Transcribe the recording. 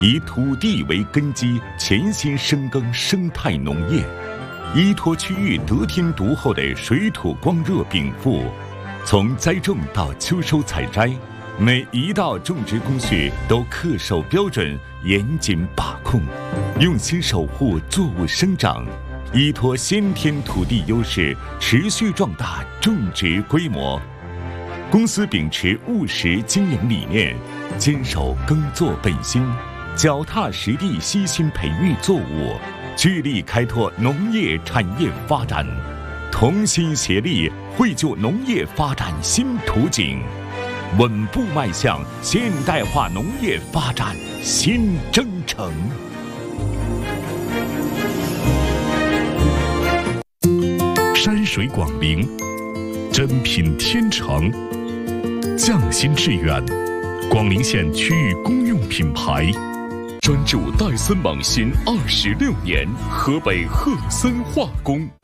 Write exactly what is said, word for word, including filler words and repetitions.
以土地为根基，潜心深耕生态农业，依托区域得天独厚的水土光热禀赋，从栽种到秋收采摘，每一道种植工序都恪守标准，严谨把控，用心守护作物生长，依托先天土地优势，持续壮大种植规模。公司秉持务实经营理念，坚守耕作本心，脚踏实地悉心培育作物，聚力开拓农业产业发展，同心协力绘就农业发展新图景，稳步迈向现代化农业发展新征程。 山水广陵，珍品天成，匠心致远，广陵县区域公用品牌，专注戴森锰芯二十六年，河北赫森化工。